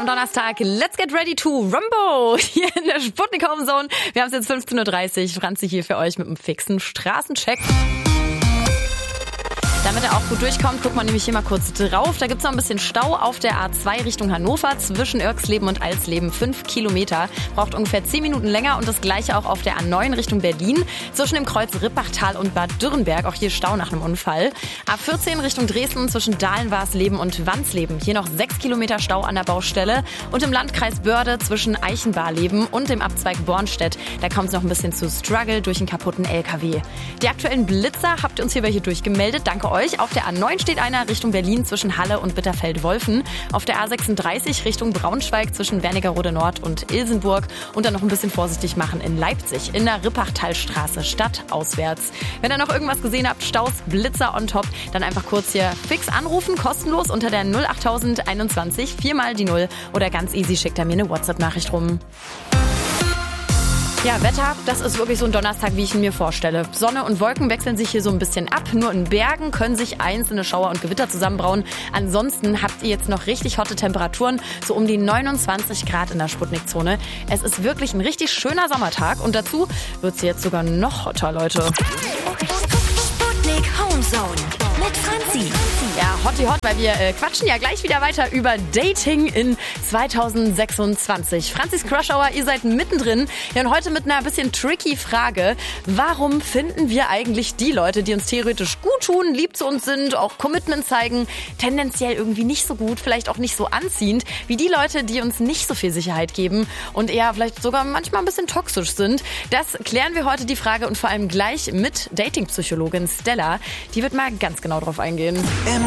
am Donnerstag. Let's get ready to Rumbo hier in der Sputnik Home Zone. Wir haben es jetzt 15.30 Uhr. Franzi hier für euch mit einem fixen Straßencheck. Damit er auch gut durchkommt, guckt man nämlich hier mal kurz drauf. Da gibt es noch ein bisschen Stau auf der A2 Richtung Hannover zwischen Irxleben und Alsleben. 5 Kilometer. Braucht ungefähr 10 Minuten länger und das gleiche auch auf der A9 Richtung Berlin. Zwischen dem Kreuz Rippachtal und Bad Dürrenberg. Auch hier Stau nach einem Unfall. A14 Richtung Dresden zwischen Dahlenwarsleben und Wansleben. Hier noch 6 Kilometer Stau an der Baustelle. Und im Landkreis Börde zwischen Eichenbarleben und dem Abzweig Bornstedt. Da kommt es noch ein bisschen zu Struggle durch einen kaputten LKW. Die aktuellen Blitzer habt ihr uns hier welche durchgemeldet. Danke euch. Auf der A9 steht einer Richtung Berlin zwischen Halle und Bitterfeld-Wolfen. Auf der A36 Richtung Braunschweig zwischen Wernigerode Nord und Ilsenburg. Und dann noch ein bisschen vorsichtig machen in Leipzig in der Rippachtalstraße stadtauswärts. Wenn ihr noch irgendwas gesehen habt, Staus, Blitzer on top, dann einfach kurz hier fix anrufen, kostenlos unter der 08021 4 mal die 0 oder ganz easy schickt er mir eine WhatsApp-Nachricht rum. Ja, Wetter, das ist wirklich so ein Donnerstag, wie ich ihn mir vorstelle. Sonne und Wolken wechseln sich hier so ein bisschen ab. Nur in Bergen können sich einzelne Schauer und Gewitter zusammenbrauen. Ansonsten habt ihr jetzt noch richtig hotte Temperaturen, so um die 29 Grad in der Sputnik-Zone. Es ist wirklich ein richtig schöner Sommertag und dazu wird es jetzt sogar noch hotter, Leute. Sputnik Home Zone mit Franzi. Ja, hot, weil wir quatschen ja gleich wieder weiter über Dating in 2026. Franzis Crush Hour, ihr seid mittendrin. Ja, und heute mit einer bisschen tricky Frage. Warum finden wir eigentlich die Leute, die uns theoretisch gut tun, lieb zu uns sind, auch Commitment zeigen, tendenziell irgendwie nicht so gut, vielleicht auch nicht so anziehend, wie die Leute, die uns nicht so viel Sicherheit geben und eher vielleicht sogar manchmal ein bisschen toxisch sind? Das klären wir heute die Frage und vor allem gleich mit Datingpsychologin Stella. Die wird mal ganz genau drauf eingehen.